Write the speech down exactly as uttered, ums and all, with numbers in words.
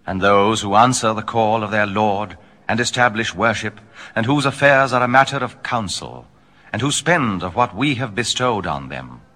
and those who answer the call of their Lord and establish worship, and whose affairs are a matter of counsel, and who spend of what we have bestowed on them.